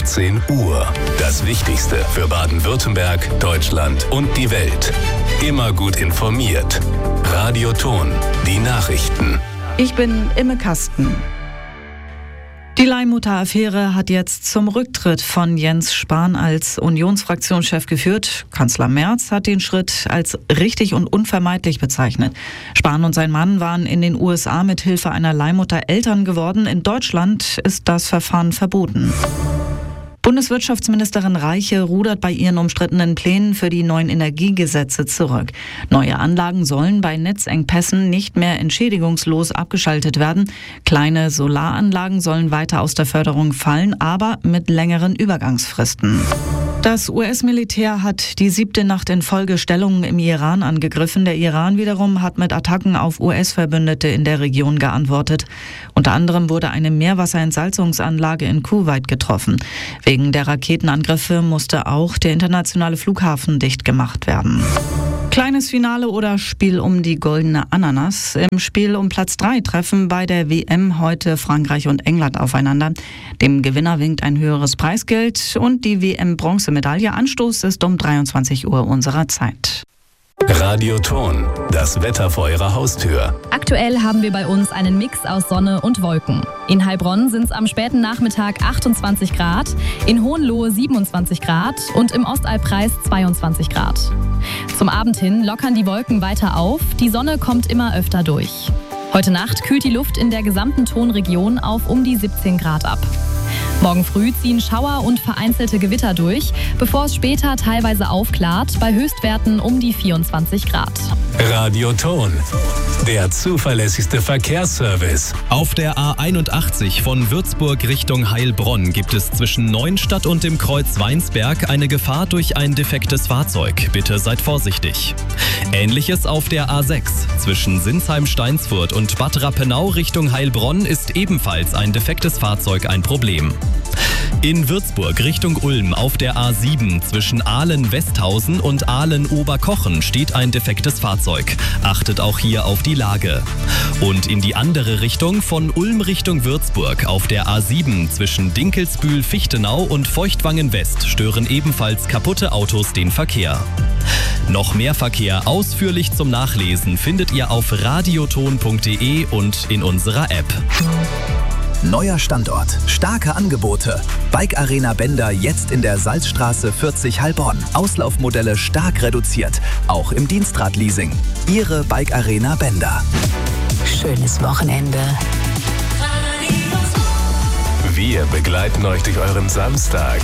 10 Uhr. Das Wichtigste für Baden-Württemberg, Deutschland und die Welt. Immer gut informiert. Radio Ton, die Nachrichten. Ich bin Imme Kasten. Die Leihmutter-Affäre hat jetzt zum Rücktritt von Jens Spahn als Unionsfraktionschef geführt. Kanzler Merz hat den Schritt als richtig und unvermeidlich bezeichnet. Spahn und sein Mann waren in den USA mit Hilfe einer Leihmutter Eltern geworden. In Deutschland ist das Verfahren verboten. Bundeswirtschaftsministerin Reiche rudert bei ihren umstrittenen Plänen für die neuen Energiegesetze zurück. Neue Anlagen sollen bei Netzengpässen nicht mehr entschädigungslos abgeschaltet werden. Kleine Solaranlagen sollen weiter aus der Förderung fallen, aber mit längeren Übergangsfristen. Das US-Militär hat die 7. Nacht in Folge Stellungen im Iran angegriffen. Der Iran wiederum hat mit Attacken auf US-Verbündete in der Region geantwortet. Unter anderem wurde eine Meerwasserentsalzungsanlage in Kuwait getroffen. Wegen der Raketenangriffe musste auch der internationale Flughafen dicht gemacht werden. Kleines Finale oder Spiel um die goldene Ananas. Im Spiel um Platz 3 treffen bei der WM heute Frankreich und England aufeinander. Dem Gewinner winkt ein höheres Preisgeld und die WM-Bronzemedaille. Anstoß ist um 23 Uhr unserer Zeit. Radio Ton, das Wetter vor Ihrer Haustür. Aktuell haben wir bei uns einen Mix aus Sonne und Wolken. In Heilbronn sind es am späten Nachmittag 28 Grad, in Hohenlohe 27 Grad und im Ostalbkreis 22 Grad. Zum Abend hin lockern die Wolken weiter auf, die Sonne kommt immer öfter durch. Heute Nacht kühlt die Luft in der gesamten Tonregion auf um die 17 Grad ab. Morgen früh ziehen Schauer und vereinzelte Gewitter durch, bevor es später teilweise aufklart, bei Höchstwerten um die 24 Grad. Radio Ton, der zuverlässigste Verkehrsservice. Auf der A81 von Würzburg Richtung Heilbronn gibt es zwischen Neuenstadt und dem Kreuz Weinsberg eine Gefahr durch ein defektes Fahrzeug. Bitte seid vorsichtig. Ähnliches auf der A6. Zwischen Sinsheim-Steinsfurt und Bad Rappenau Richtung Heilbronn ist ebenfalls ein defektes Fahrzeug ein Problem. In Würzburg Richtung Ulm auf der A7 zwischen Ahlen-Westhausen und Ahlen-Oberkochen steht ein defektes Fahrzeug. Achtet auch hier auf die Lage. Und in die andere Richtung von Ulm Richtung Würzburg auf der A7 zwischen Dinkelsbühl-Fichtenau und Feuchtwangen-West stören ebenfalls kaputte Autos den Verkehr. Noch mehr Verkehr ausführlich zum Nachlesen findet ihr auf radioton.de und in unserer App. Neuer Standort, starke Angebote. Bike Arena Bender jetzt in der Salzstraße 40 Heilbronn. Auslaufmodelle stark reduziert, auch im Dienstradleasing. Ihre Bike Arena Bender. Schönes Wochenende. Wir begleiten euch durch euren Samstag.